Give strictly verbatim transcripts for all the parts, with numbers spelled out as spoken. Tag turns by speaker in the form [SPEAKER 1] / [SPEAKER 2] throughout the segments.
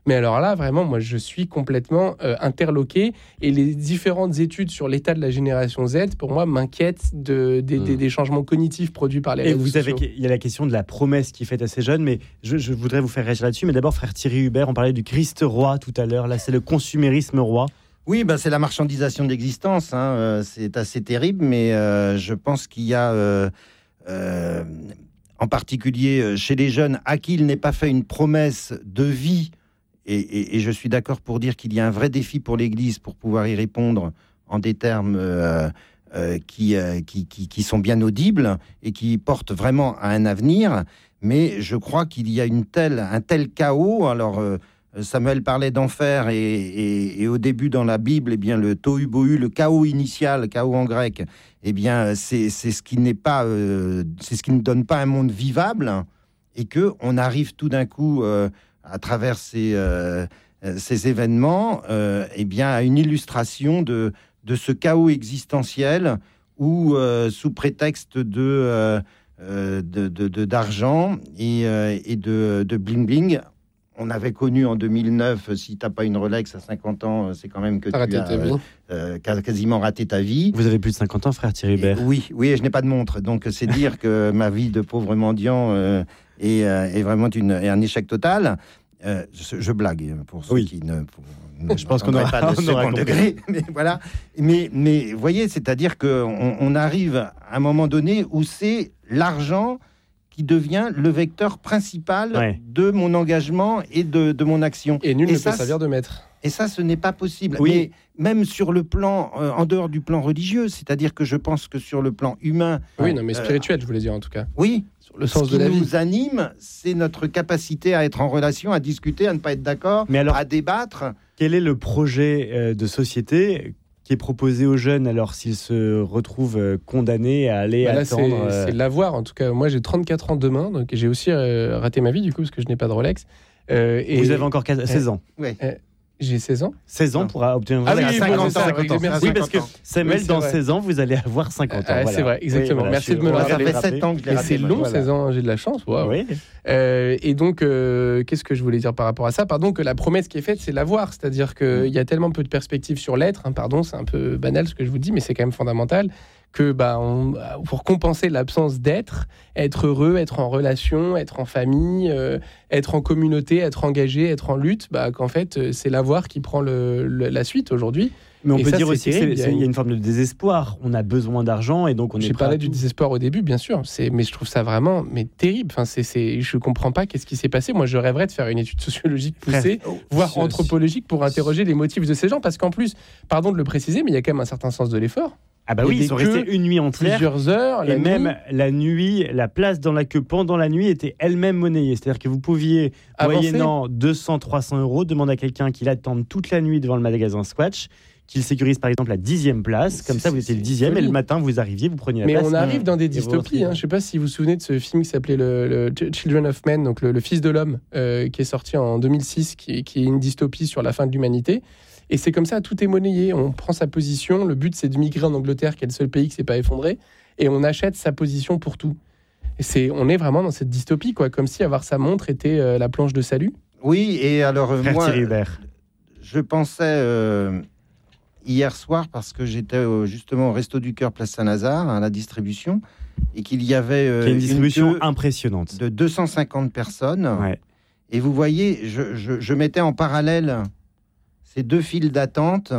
[SPEAKER 1] Mais alors là, vraiment, moi, je suis complètement euh, interloqué. Et les différentes études sur l'état de la génération Z, pour moi, m'inquiètent de, de, mmh. des, des changements cognitifs produits par les
[SPEAKER 2] et
[SPEAKER 1] réseaux
[SPEAKER 2] vous
[SPEAKER 1] sociaux.
[SPEAKER 2] Avez, il y a la question de la promesse qui est faite à ces jeunes, mais je, je voudrais vous faire réagir là-dessus. Mais d'abord, frère Thierry Hubert, on parlait du Christ roi tout à l'heure. Là, c'est le consumérisme roi.
[SPEAKER 3] Oui, bah, c'est la marchandisation de l'existence. Hein. Euh, c'est assez terrible, mais euh, je pense qu'il y a... Euh, euh, en particulier chez les jeunes, à qui il n'est pas fait une promesse de vie, et, et, et je suis d'accord pour dire qu'il y a un vrai défi pour l'Église pour pouvoir y répondre en des termes euh, euh, qui, euh, qui, qui, qui sont bien audibles et qui portent vraiment à un avenir, mais je crois qu'il y a une telle, un tel chaos. Alors, euh, Samuel parlait d'enfer, et, et, et au début dans la Bible, eh bien, le tohu bohu, le chaos initial, chaos en grec, eh bien, c'est, c'est ce qui n'est pas, euh, c'est ce qui ne donne pas un monde vivable, et que on arrive tout d'un coup, euh, à travers ces, euh, ces événements, euh, eh bien, à une illustration de, de ce chaos existentiel où, euh, sous prétexte de, euh, de, de, de d'argent et, euh, et de, de bling bling. On avait connu en deux mille neuf, si tu n'as pas une Rolex à cinquante ans, c'est quand même que tu as euh, euh, quasiment raté ta vie.
[SPEAKER 2] Vous avez plus de cinquante ans, frère Thierry Hubert.
[SPEAKER 3] Oui, oui, et je n'ai pas de montre. Donc, c'est dire que ma vie de pauvre mendiant euh, est, euh, est vraiment une, est un échec total. Euh, je, je blague, pour ceux
[SPEAKER 2] oui.
[SPEAKER 3] qui ne... Pour,
[SPEAKER 2] je pense qu'on n'aura
[SPEAKER 3] pas de second degré. Mais voilà. Mais, mais vous voyez, c'est-à-dire qu'on on arrive à un moment donné où c'est l'argent qui devient le vecteur principal ouais. de mon engagement et de, de mon action.
[SPEAKER 1] Et nul
[SPEAKER 3] et
[SPEAKER 1] ne
[SPEAKER 3] ça,
[SPEAKER 1] peut servir de maître.
[SPEAKER 3] Et ça, ce n'est pas possible.
[SPEAKER 2] Oui.
[SPEAKER 3] Mais même sur le plan, euh, en dehors du plan religieux, c'est-à-dire que je pense que sur le plan humain...
[SPEAKER 1] Oui, non, mais spirituel, euh, je voulais dire en tout cas.
[SPEAKER 3] Oui.
[SPEAKER 1] Sur le sens
[SPEAKER 3] ce
[SPEAKER 1] de la vie.
[SPEAKER 3] Ce qui nous anime, c'est notre capacité à être en relation, à discuter, à ne pas être d'accord, mais alors, à débattre.
[SPEAKER 2] Quel est le projet euh, de société qui est proposé aux jeunes alors s'ils se retrouvent condamnés à aller
[SPEAKER 1] bah là,
[SPEAKER 2] attendre
[SPEAKER 1] c'est,
[SPEAKER 2] euh...
[SPEAKER 1] c'est l'avoir. En tout cas, moi, j'ai trente-quatre ans demain, donc j'ai aussi euh, raté ma vie, du coup, parce que je n'ai pas de Rolex.
[SPEAKER 2] Euh, et Vous avez encore seize ans.
[SPEAKER 3] Oui.
[SPEAKER 1] Euh, j'ai seize ans.
[SPEAKER 2] seize ans pour obtenir
[SPEAKER 1] ah, oui, oui,
[SPEAKER 3] cinquante ans.
[SPEAKER 1] cinquante ans.
[SPEAKER 2] Merci. Oui, parce que Samuel,
[SPEAKER 1] oui,
[SPEAKER 2] dans
[SPEAKER 1] vrai.
[SPEAKER 2] seize ans, vous allez avoir cinquante ans.
[SPEAKER 1] Ah,
[SPEAKER 2] voilà.
[SPEAKER 1] c'est vrai, exactement.
[SPEAKER 2] Oui, voilà,
[SPEAKER 1] merci de me le rappeler.
[SPEAKER 3] Ça fait sept ans que je l'ai
[SPEAKER 1] raté.
[SPEAKER 3] raté.
[SPEAKER 1] C'est long,
[SPEAKER 3] voilà.
[SPEAKER 1] seize ans, j'ai de la chance. Wow.
[SPEAKER 2] Oui.
[SPEAKER 1] Euh, et donc, euh, qu'est-ce que je voulais dire par rapport à ça ? Pardon, que la promesse qui est faite, c'est l'avoir. C'est-à-dire qu'il y a tellement peu de perspectives sur l'être. Hein, pardon, c'est un peu banal ce que je vous dis, mais c'est quand même fondamental. Que bah, on, pour compenser l'absence d'être, être heureux, être en relation, être en famille, euh, être en communauté, être engagé, être en lutte, bah, qu'en fait, c'est l'avoir qui prend le, le, la suite aujourd'hui.
[SPEAKER 2] Mais on
[SPEAKER 1] et
[SPEAKER 2] peut
[SPEAKER 1] ça,
[SPEAKER 2] dire aussi qu'il y,
[SPEAKER 1] une...
[SPEAKER 2] y a une forme de désespoir. On a besoin d'argent et donc on est
[SPEAKER 1] J'ai
[SPEAKER 2] prêt
[SPEAKER 1] parlé
[SPEAKER 2] à
[SPEAKER 1] du
[SPEAKER 2] tout.
[SPEAKER 1] désespoir au début, bien sûr. C'est, mais je trouve ça vraiment mais terrible. Enfin, c'est, c'est, je ne comprends pas qu'est-ce qui s'est passé. Moi, je rêverais de faire une étude sociologique poussée,
[SPEAKER 2] Frère,
[SPEAKER 1] voire
[SPEAKER 2] ce,
[SPEAKER 1] anthropologique, pour interroger les motifs de ces gens. Parce qu'en plus, pardon de le préciser, mais il y a quand même un certain sens de l'effort.
[SPEAKER 2] Ah bah oui, ils sont restés une nuit entière.
[SPEAKER 1] Plusieurs heures.
[SPEAKER 2] Et même nuit. la nuit, la place dans la queue pendant la nuit était elle-même monnayée. C'est-à-dire que vous pouviez, avancer. Moyennant deux cents à trois cents euros, demander à quelqu'un qui l'attende toute la nuit devant le magasin Swatch, qu'il sécurise par exemple la dixième place. Comme ça, vous étiez le dixième et le matin, vous arriviez, vous preniez la
[SPEAKER 1] Mais
[SPEAKER 2] place.
[SPEAKER 1] Mais on arrive dans des dystopies. Hein. Je ne sais pas si vous vous souvenez de ce film qui s'appelait le, le Children of Men, donc le, le Fils de l'homme, euh, qui est sorti en deux mille six, qui, qui est une dystopie sur la fin de l'humanité. Et c'est comme ça, tout est monnayé. On prend sa position. Le but, c'est de migrer en Angleterre, qui est le seul pays qui ne s'est pas effondré. Et on achète sa position pour tout. Et c'est, on est vraiment dans cette dystopie, quoi. Comme si avoir sa montre était euh, la planche de salut.
[SPEAKER 3] Oui, et alors, euh, moi,
[SPEAKER 2] Thierry Hubert.
[SPEAKER 3] je pensais euh, hier soir, parce que j'étais euh, justement au Resto du Cœur, place Saint-Lazare, à la distribution, et qu'il y avait euh,
[SPEAKER 2] une distribution
[SPEAKER 3] une
[SPEAKER 2] impressionnante
[SPEAKER 3] de deux cent cinquante personnes.
[SPEAKER 2] Ouais. Et
[SPEAKER 3] vous voyez, je, je, je mettais en parallèle ces deux files d'attente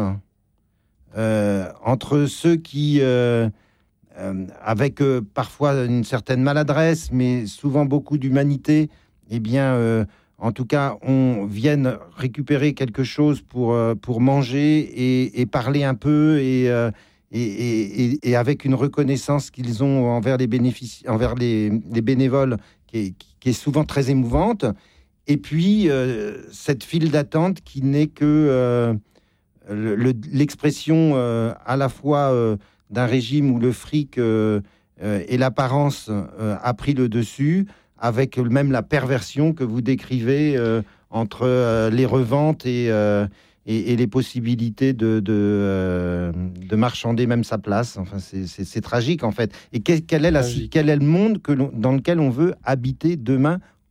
[SPEAKER 3] euh, entre ceux qui, euh, euh, avec euh, parfois une certaine maladresse, mais souvent beaucoup d'humanité, eh bien, euh, en tout cas, on vienne récupérer quelque chose pour, euh, pour manger et, et parler un peu et, euh, et, et, et avec une reconnaissance qu'ils ont envers les, bénéfici- envers les, les bénévoles qui est, qui est souvent très émouvante. Et puis, euh, cette file d'attente qui n'est que... Euh, Le, le, l'expression euh, à la fois euh, d'un régime où le fric euh, euh, et l'apparence euh, a pris le dessus, avec même la perversion que vous décrivez euh, entre euh, les reventes et, euh, et, et les possibilités de, de, euh, de marchander même sa place. Enfin, c'est, c'est, c'est tragique, en fait. Et quel, quel, est la, quel est le monde que l'on, dans lequel on veut habiter demain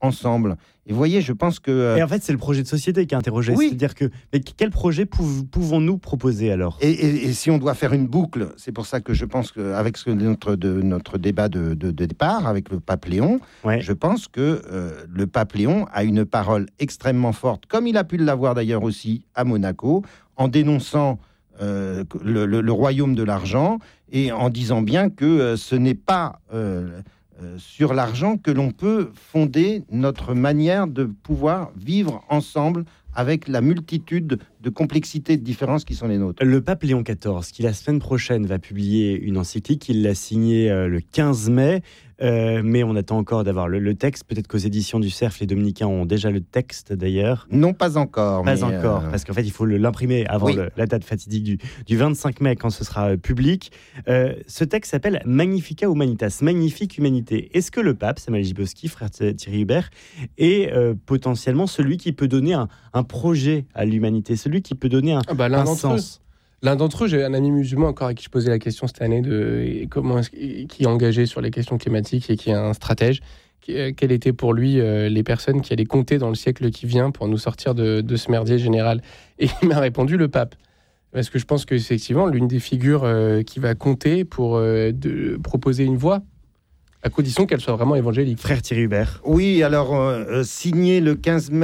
[SPEAKER 3] ensemble. Et vous voyez, je pense que... Euh...
[SPEAKER 2] Et en fait, c'est le projet de société qui est interrogé.
[SPEAKER 3] Oui.
[SPEAKER 2] C'est-à-dire que, mais quel projet pou- pouvons-nous proposer alors ?
[SPEAKER 3] et, et, et si on doit faire une boucle, c'est pour ça que je pense qu'avec ce, notre, de, notre débat de, de, de départ, avec le pape Léon, ouais. je pense que euh, le pape Léon a une parole extrêmement forte, comme il a pu l'avoir d'ailleurs aussi à Monaco, en dénonçant euh, le, le, le royaume de l'argent et en disant bien que euh, ce n'est pas... Euh, Euh, sur l'argent que l'on peut fonder notre manière de pouvoir vivre ensemble avec la multitude de complexités et de différences qui sont les nôtres.
[SPEAKER 2] Le pape Léon quatorze, qui la semaine prochaine va publier une encyclique, il l'a signée euh, le quinze mai, euh, mais on attend encore d'avoir le, le texte. Peut-être qu'aux éditions du Cerf, les Dominicains ont déjà le texte d'ailleurs.
[SPEAKER 3] Non, pas encore.
[SPEAKER 2] Pas
[SPEAKER 3] mais
[SPEAKER 2] encore,
[SPEAKER 3] euh...
[SPEAKER 2] parce qu'en fait, il faut le, l'imprimer avant
[SPEAKER 3] oui.
[SPEAKER 2] le, la date fatidique du, du vingt-cinq mai, quand ce sera euh, public. Euh, ce texte s'appelle Magnificat Humanitas, magnifique humanité. Est-ce que le pape, Samuel Gibowski, frère Thierry Hubert, est euh, potentiellement celui qui peut donner un, un projet à l'humanité, celui qui peut donner un,
[SPEAKER 1] ah bah, l'un
[SPEAKER 2] un
[SPEAKER 1] d'entre
[SPEAKER 2] sens
[SPEAKER 1] eux. L'un d'entre eux, j'ai un ami musulman encore à qui je posais la question cette année de comment est-ce, qui est engagé sur les questions climatiques et qui est un stratège. Quelles étaient pour lui euh, les personnes qui allaient compter dans le siècle qui vient pour nous sortir de, de ce merdier général ? Et il m'a répondu le pape. Parce que je pense que c'est effectivement l'une des figures euh, qui va compter pour euh, de, proposer une voie, à condition qu'elle soit vraiment évangélique.
[SPEAKER 2] Frère Thierry Hubert.
[SPEAKER 3] Oui, alors, euh, signé le quinze mai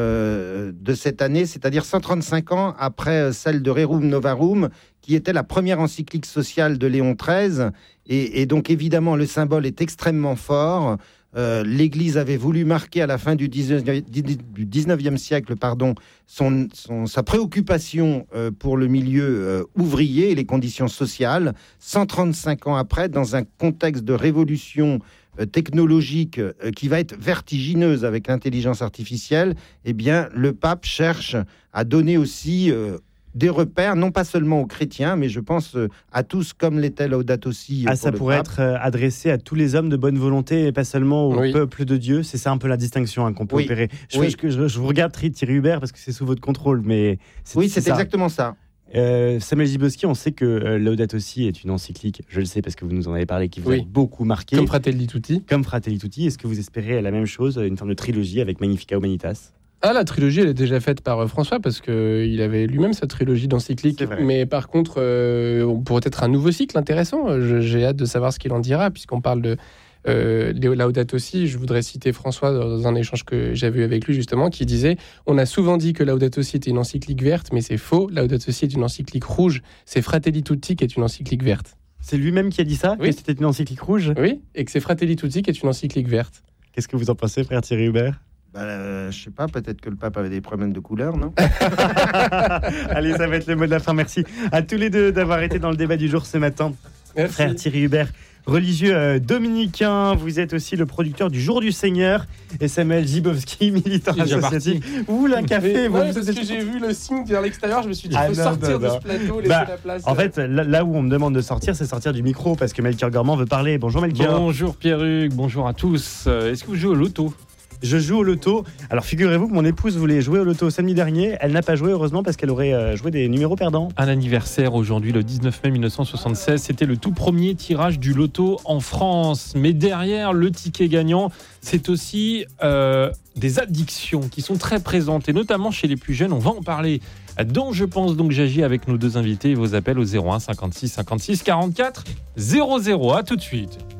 [SPEAKER 3] euh, de cette année, c'est-à-dire cent trente-cinq ans après celle de Rerum Novarum, qui était la première encyclique sociale de Léon treize. Et, et donc, évidemment, le symbole est extrêmement fort. Euh, L'Église avait voulu marquer à la fin du dix-neuvième siècle pardon, son, son, sa préoccupation euh, pour le milieu euh, ouvrier et les conditions sociales. cent trente-cinq ans après, dans un contexte de révolution euh, technologique euh, qui va être vertigineuse avec l'intelligence artificielle, eh bien, le pape cherche à donner aussi... Euh, des repères, non pas seulement aux chrétiens, mais je pense à tous, comme l'était Laudato Si.
[SPEAKER 2] Ah, ça pourrait pape. être adressé à tous les hommes de bonne volonté et pas seulement au oui. peuple de Dieu. C'est ça un peu la distinction hein, qu'on peut oui. opérer. Je, oui. je, je, je vous regarde Thierry Hubert parce que c'est sous votre contrôle, mais c'est,
[SPEAKER 3] oui, c'est, c'est exactement ça.
[SPEAKER 2] Euh, Samuel Gibowski, on sait que euh, Laudato Si est une encyclique, je le sais parce que vous nous en avez parlé, qui vous oui. a beaucoup marqué.
[SPEAKER 1] Comme Fratelli Tutti.
[SPEAKER 2] Comme Fratelli Tutti. Est-ce que vous espérez la même chose, une forme de trilogie avec Magnificat Humanitas ?
[SPEAKER 1] Ah, la trilogie, elle est déjà faite par euh, François, parce qu'il avait lui-même sa trilogie d'encyclique. Mais par contre, euh, on pourrait être un nouveau cycle intéressant. Je, j'ai hâte de savoir ce qu'il en dira, puisqu'on parle de euh, Laudato Si. Je voudrais citer François dans un échange que j'avais eu avec lui, justement, qui disait « On a souvent dit que Laudato Si était une encyclique verte, mais c'est faux. Laudato Si est une encyclique rouge. C'est Fratelli Tutti qui est une encyclique verte. »
[SPEAKER 2] C'est lui-même qui a dit ça, oui. Que c'était une encyclique rouge ?
[SPEAKER 1] Oui, et que c'est Fratelli Tutti qui est une encyclique verte.
[SPEAKER 2] Qu'est-ce que vous en pensez, frère Thierry Hubert ?
[SPEAKER 3] Bah, euh, je sais pas, peut-être que le pape avait des problèmes de couleur, non ?
[SPEAKER 2] Allez, ça va être le mot de la fin. Merci à tous les deux d'avoir été dans le débat du jour ce matin. Merci. Frère Thierry Hubert, religieux euh, dominicain, vous êtes aussi le producteur du Jour du Seigneur, et Samuel Gibowski, militant associatif. Vous voulez un café ?
[SPEAKER 1] Ouais, parce que j'ai vu le signe vers l'extérieur, je me suis dit, il faut ah, sortir non, non. de ce plateau, laisser
[SPEAKER 2] bah,
[SPEAKER 1] la place.
[SPEAKER 2] En fait, là, là où on me demande de sortir, c'est sortir du micro, parce que Melchior Gormand veut parler. Bonjour Melchior.
[SPEAKER 4] Bonjour Pierre-Hugues, bonjour à tous. Euh, est-ce que vous jouez au loto ?
[SPEAKER 2] Je joue au loto. Alors figurez-vous que mon épouse voulait jouer au loto samedi dernier. Elle n'a pas joué heureusement parce qu'elle aurait euh, joué des numéros perdants.
[SPEAKER 4] Un anniversaire aujourd'hui, le dix-neuf mai mille neuf cent soixante-seize. C'était le tout premier tirage du loto en France. Mais derrière le ticket gagnant, c'est aussi euh, des addictions qui sont très présentes et notamment chez les plus jeunes. On va en parler dans Je pense donc j'agis avec nos deux invités. Vos appels au zéro un cinquante-six cinquante-six quarante-quatre zéro zéro. À tout de suite.